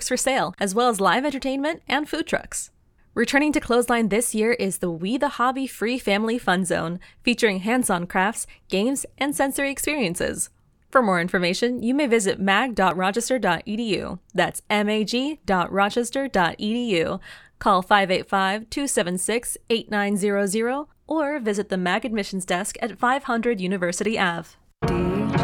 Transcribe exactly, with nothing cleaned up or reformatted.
artworks for sale, as well as live entertainment and food trucks. Returning to Clothesline this year is the We the Hobby Free Family Fun Zone, featuring hands-on crafts, games, and sensory experiences. For more information, you may visit mag dot rochester dot e d u. That's mag dot rochester dot e d u. Call five eight five, two seven six, eight nine zero zero or visit the M A G admissions desk at five hundred University Avenue.